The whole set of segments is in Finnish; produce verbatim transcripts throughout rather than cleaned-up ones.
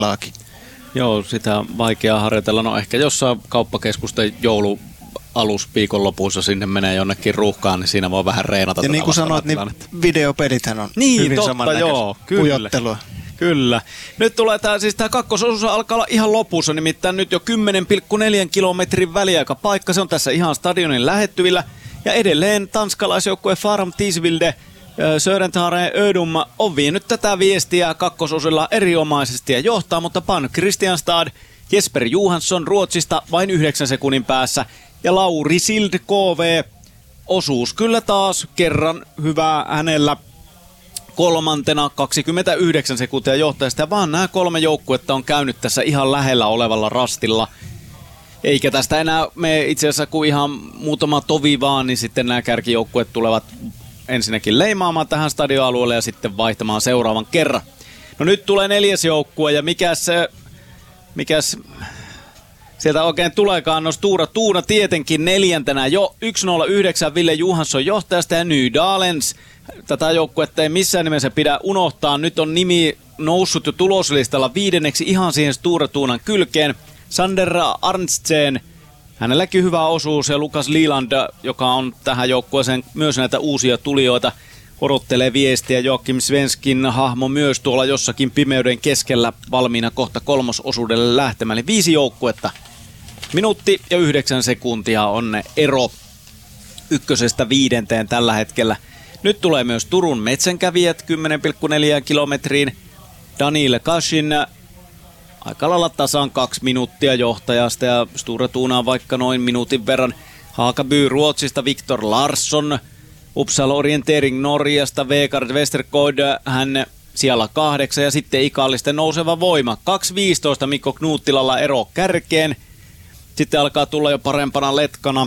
laakin. Joo, sitä on vaikea harjoitella. No ehkä jossain kauppakeskusten joulu alus viikonlopuissa sinne menee jonnekin ruuhkaan, niin siinä voi vähän reenata. Ja niin kuin sanoit, niin videopelithän on niin, hyvin totta, samannäköistä joo, kyllä. Pujottelua. Kyllä. Nyt tulee tämä, siis tämä kakkososuus alkaa olla ihan lopussa, nimittäin nyt jo kymmenen pilkku neljä kilometrin väliaikapaikka. Se on tässä ihan stadionin lähettyvillä. Ja edelleen tanskalaisjoukkue Farum Tisvilde Sörentaren Ödum on vienyt tätä viestiä kakkososilla erinomaisesti ja johtaa, mutta Pan Kristianstad, Jesper Johansson Ruotsista vain yhdeksän sekunnin päässä ja Lauri Sild K V osuus kyllä taas kerran hyvää hänellä kolmantena kaksikymmentäyhdeksän sekuntia johtajasta ja vaan nämä kolme joukkuetta on käynyt tässä ihan lähellä olevalla rastilla. Eikä tästä enää me itse asiassa kuin ihan muutama tovi vaan, niin sitten nämä kärkijoukkueet tulevat ensinnäkin leimaamaan tähän stadioalueelle ja sitten vaihtamaan seuraavan kerran. No nyt tulee neljäs joukkue ja mikäs, mikäs sieltä oikein tuleekaan? No Stura Tuuna tietenkin neljäntenä jo yksi nolla yhdeksän Ville Johansson johtajasta ja Nydalens. Tätä joukkuetta ei missään nimessä pidä unohtaa. Nyt on nimi noussut jo tuloslistalla viidenneksi ihan siihen Stura Tuunan kylkeen. Sander Arntzen, hänelläkin hyvä osuus ja Lukas Liland, joka on tähän joukkueeseen myös näitä uusia tulijoita, odottelee viestiä. Joakim Svenskin hahmo myös tuolla jossakin pimeyden keskellä valmiina kohta kolmososuudelle lähtemään. Eli viisi joukkuetta. Minuutti ja yhdeksän sekuntia on ne ero ykkösestä viidenteen tällä hetkellä. Nyt tulee myös Turun metsänkävijät kymmenen pilkku neljä kilometriin. Daniil Kashin aika lailla tasan kaksi minuuttia johtajasta ja Stura Tuunaan vaikka noin minuutin verran. Haakaby Ruotsista, Viktor Larsson, Uppsala Orientering Norjasta, Vegard Westergaard, hän siellä kahdeksan ja sitten ikallisten nouseva voima. kaksi viisitoista Mikko Knuttilalla ero kärkeen. Sitten alkaa tulla jo parempana letkana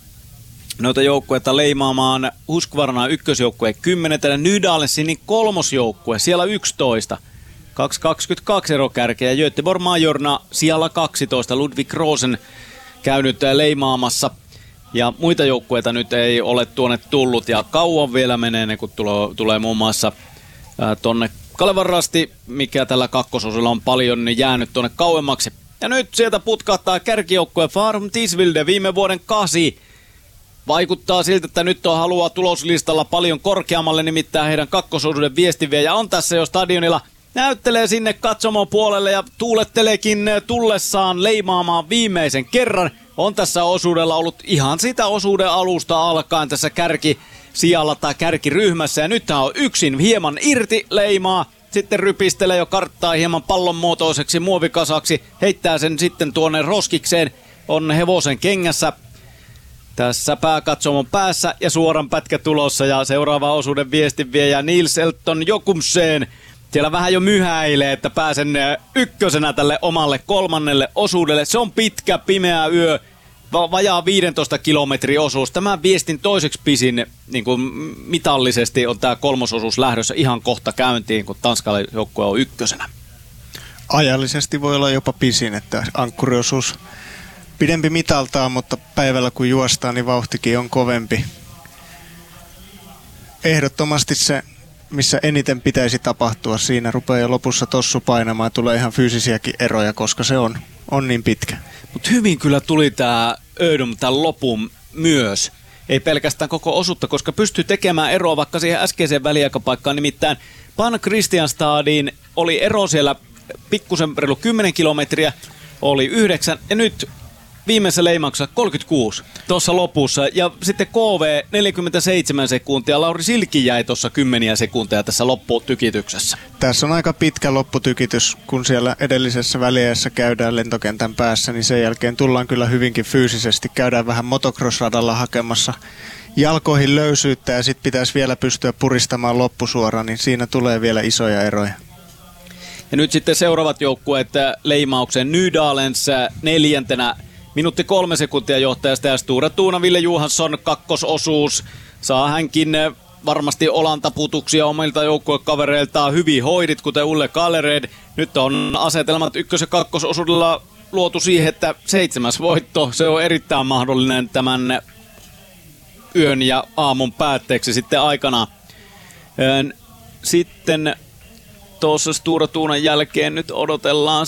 noita joukkueita leimaamaan. Husqvarna ykkösjoukkue kymmenentenä, Nydalensinin kolmosjoukkue siellä yksitoista. kaksi kaksikymmentäkaksi ero kärkeä ja Göteborg Majorna siellä kaksitoista. Ludwig Rosen käynyt leimaamassa. Ja muita joukkueita nyt ei ole tuonne tullut ja kauan vielä menee ne, kun tulee, tulee muun muassa ää, tonne Kalevan Rasti, mikä tällä kakkososilla on paljon niin jäänyt tuonne kauemmaksi. Ja nyt sieltä putkahtaa kärkijoukkue Farum Tisvilde viime vuoden kasi. Vaikuttaa siltä, että nyt on halua tuloslistalla paljon korkeammalle, nimittäin heidän kakkososuuden viestiviejä on tässä jo stadionilla. Näyttelee sinne katsomon puolelle ja tuuletteleekin tullessaan leimaamaan viimeisen kerran. On tässä osuudella ollut ihan sitä osuuden alusta alkaen tässä kärkisijalla tai kärkiryhmässä. Ja nyt hän on yksin hieman irti leimaa. Sitten rypistelee jo karttaa hieman pallon muotoiseksi muovikasaksi. Heittää sen sitten tuonne roskikseen. On hevosen kengässä tässä pääkatsomon päässä ja suoran pätkä tulossa. Ja seuraava osuuden viestinviejä Nils Elton Jokumseen. Siellä vähän jo myhäilee, että pääsen ykkösenä tälle omalle kolmannelle osuudelle. Se on pitkä, pimeä yö, vajaa viisitoista kilometri osuus. Tämän viestin toiseksi pisin niin kuin mitallisesti on tämä kolmososuus lähdössä ihan kohta käyntiin, kun Tanskan joukkue on ykkösenä. Ajallisesti voi olla jopa pisin, että ankkuriosuus pidempi mitaltaan, mutta päivällä kun juostaan, niin vauhtikin on kovempi. Ehdottomasti se, missä eniten pitäisi tapahtua, siinä rupeaa jo lopussa tossu painamaan ja tulee ihan fyysisiäkin eroja, koska se on, on niin pitkä. Mutta hyvin kyllä tuli tämä Ödum tämän lopun myös. Ei pelkästään koko osuutta, koska pystyy tekemään eroa vaikka siihen äskeiseen väliaikapaikkaan. Nimittäin Pan Kristianstadin oli ero siellä pikkusen reilu kymmenen kilometriä, oli yhdeksän ja nyt viimeisessä leimauksessa kolmekymmentäkuusi tuossa lopussa ja sitten K V neljäkymmentäseitsemän sekuntia. Lauri Silki jäi tuossa kymmeniä sekuntia tässä lopputykityksessä. Tässä on aika pitkä lopputykitys, kun siellä edellisessä väliässä käydään lentokentän päässä, niin sen jälkeen tullaan kyllä hyvinkin fyysisesti. Käydään vähän motocross-radalla hakemassa jalkoihin löysyyttä ja sitten pitäisi vielä pystyä puristamaan loppusuoraan, niin siinä tulee vielä isoja eroja. Ja nyt sitten seuraavat joukkueet leimaukseen. Nydalens neljäntenä. Minuutti kolme sekuntia johtajasta ja Stura Tuuna Ville Johansson kakkososuus. Saa hänkin varmasti olantaputuksia omilta joukkuekavereiltaan hyvin hoidit, kuten Ulle Kalered. Nyt on asetelmat ykkös- ja kakkososuudella luotu siihen, että seitsemäs voitto, se on erittäin mahdollinen tämän yön ja aamun päätteeksi sitten aikana. Sitten tuossa Stura Tuunan jälkeen nyt odotellaan